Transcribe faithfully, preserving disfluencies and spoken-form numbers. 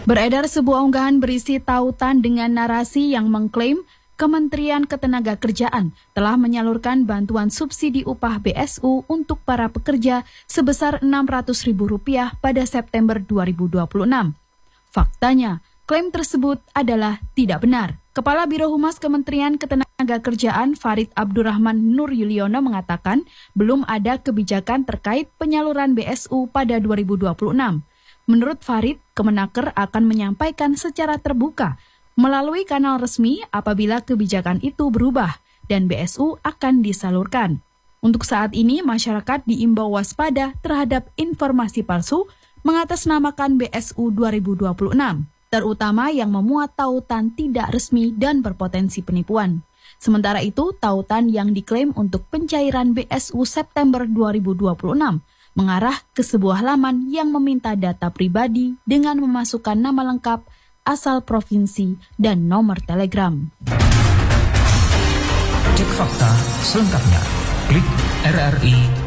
Beredar sebuah unggahan berisi tautan dengan narasi yang mengklaim Kementerian Ketenagakerjaan telah menyalurkan bantuan subsidi upah B S U untuk para pekerja sebesar enam ratus ribu rupiah pada September dua ribu dua puluh enam. Faktanya, klaim tersebut adalah tidak benar. Kepala Biro Humas Kementerian Ketenagakerjaan Farid Abdurrahman Nur Yuliono mengatakan belum ada kebijakan terkait penyaluran B S U pada dua ribu dua puluh enam. Menurut Farid, Kemenaker akan menyampaikan secara terbuka melalui kanal resmi apabila kebijakan itu berubah dan B S U akan disalurkan. Untuk saat ini, masyarakat diimbau waspada terhadap informasi palsu mengatasnamakan B S U dua ribu dua puluh enam, terutama yang memuat tautan tidak resmi dan berpotensi penipuan. Sementara itu, tautan yang diklaim untuk pencairan B S U September dua ribu dua puluh enam mengarah ke sebuah laman yang meminta data pribadi dengan memasukkan nama lengkap, asal provinsi, dan nomor telegram. Cek fakta selengkapnya. Klik r r i